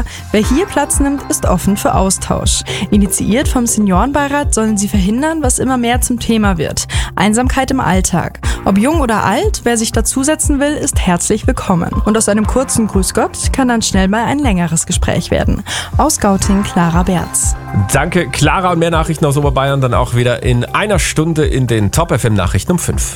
wer hier Platz nimmt, ist offen für Austausch. Initiiert vom Seniorenbeirat sollen sie verhindern, was immer mehr zum Thema wird: Einsamkeit im Alltag. Ob jung oder alt, wer sich dazusetzen will, ist herzlich willkommen. Und aus einem kurzen Grüß Gott kann dann schnell mal ein längeres Gespräch werden. Aus Scouting Clara Berz. Danke, Clara. Und mehr Nachrichten aus Oberbayern dann auch wieder in einer Stunde in den Top FM Nachrichten um 5.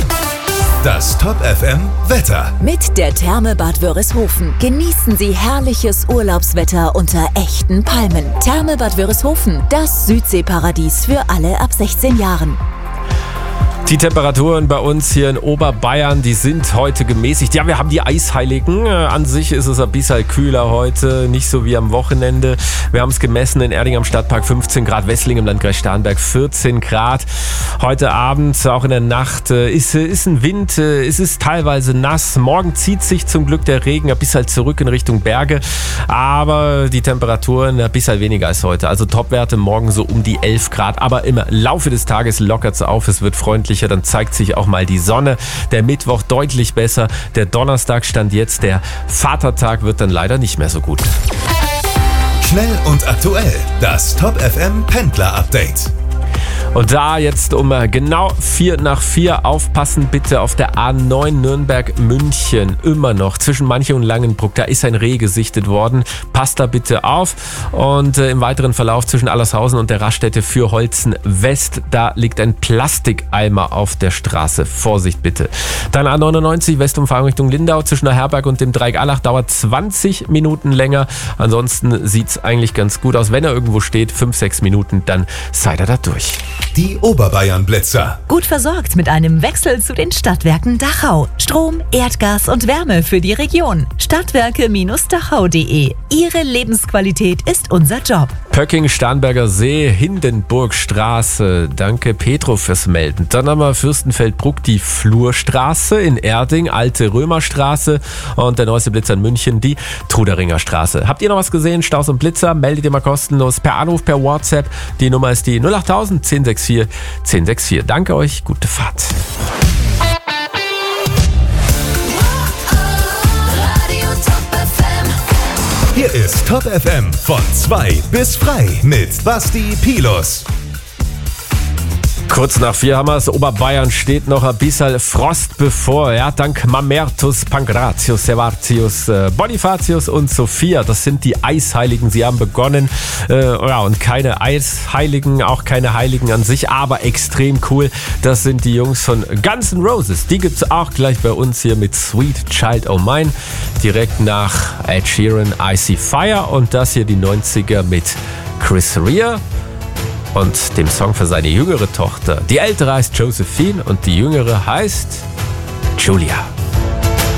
Das Top FM Wetter. Mit der Therme Bad Wörishofen genießen Sie herrliches Urlaubswetter unter echten Palmen. Therme Bad Wörishofen, das Südseeparadies für alle ab 16 Jahren. Die Temperaturen bei uns hier in Oberbayern, die sind heute gemäßigt. Ja, wir haben die Eisheiligen. An sich ist es ein bisschen kühler heute, nicht so wie am Wochenende. Wir haben es gemessen in Erding am Stadtpark 15 Grad, Wessling im Landkreis Starnberg 14 Grad. Heute Abend, auch in der Nacht, ist ein Wind, es ist teilweise nass. Morgen zieht sich zum Glück der Regen ein bisschen zurück in Richtung Berge. Aber die Temperaturen ein bisschen weniger als heute. Also Topwerte morgen so um die 11 Grad. Aber im Laufe des Tages lockert es auf, es wird freundlich. Dann zeigt sich auch mal die Sonne. Der Mittwoch deutlich besser. Der Donnerstag stand jetzt. Der Vatertag wird dann leider nicht mehr so gut. Schnell und aktuell. Das Top FM Pendler Update. Und da jetzt um genau 3:45 aufpassen bitte auf der A9 Nürnberg-München. Immer noch zwischen Manche und Langenbruck. Da ist ein Reh gesichtet worden. Passt da bitte auf. Und im weiteren Verlauf zwischen Allershausen und der Raststätte für Holzen West, da liegt ein Plastikeimer auf der Straße. Vorsicht bitte. Dann A99 Westumfahrung Richtung Lindau zwischen der Herberg und dem Dreieck Allach dauert 20 Minuten länger. Ansonsten sieht es eigentlich ganz gut aus. Wenn er irgendwo steht, 5-6 Minuten, dann seid ihr da durch. Die Oberbayern-Blitzer. Gut versorgt mit einem Wechsel zu den Stadtwerken Dachau. Strom, Erdgas und Wärme für die Region. Stadtwerke-dachau.de. Ihre Lebensqualität ist unser Job. Pöcking, Starnberger See, Hindenburgstraße. Danke Petro fürs Melden. Dann haben wir Fürstenfeldbruck, die Flurstraße in Erding, Alte Römerstraße und der neueste Blitzer in München, die Truderinger Straße. Habt ihr noch was gesehen? Staus und Blitzer? Meldet ihr mal kostenlos per Anruf, per WhatsApp. Die Nummer ist die 08000 1064 1064. Danke euch, gute Fahrt. Hier ist Top FM von 2 bis frei mit Basti Pilus. Kurz nach 4 haben wir es. Oberbayern steht noch ein bisschen Frost bevor. Ja, dank Mamertus, Pankratius, Servatius, Bonifatius und Sophia. Das sind die Eisheiligen. Sie haben begonnen. Und keine Eisheiligen, auch keine Heiligen an sich, aber extrem cool. Das sind die Jungs von Guns N' Roses. Die gibt's auch gleich bei uns hier mit Sweet Child O' Mine. Direkt nach Ed Sheeran, Icy Fire. Und das hier die 90er mit Chris Rea und dem Song für seine jüngere Tochter. Die ältere heißt Josephine und die jüngere heißt Julia.